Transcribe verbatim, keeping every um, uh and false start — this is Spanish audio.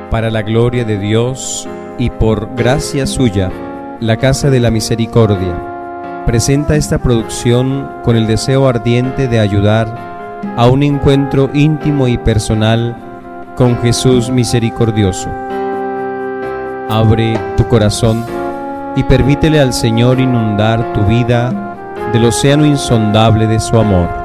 Para la gloria de Dios y por gracia suya, la Casa de la Misericordia presenta esta producción con el deseo ardiente de ayudar a un encuentro íntimo y personal con Jesús misericordioso. Abre tu corazón y permítele al Señor inundar tu vida del océano insondable de su amor.